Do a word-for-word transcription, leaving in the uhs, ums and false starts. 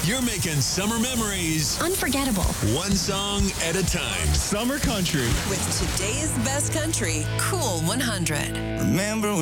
You're making summer memories unforgettable. one song at a time. Summer Country. With today's best country, Cool one hundred. Remember when